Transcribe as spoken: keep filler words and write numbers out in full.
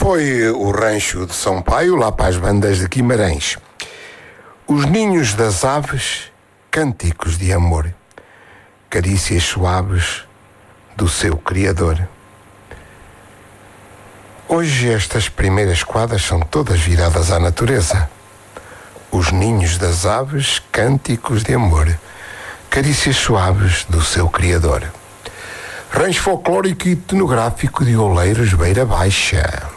Foi o rancho de São Paio, lá para as bandas de Guimarães. Os ninhos das aves, cânticos de amor, carícias suaves do seu Criador. Hoje estas primeiras quadras são todas viradas à natureza. Os ninhos das aves, cânticos de amor, carícias suaves do seu Criador. Rancho folclórico e etnográfico de Oleiros, Beira Baixa.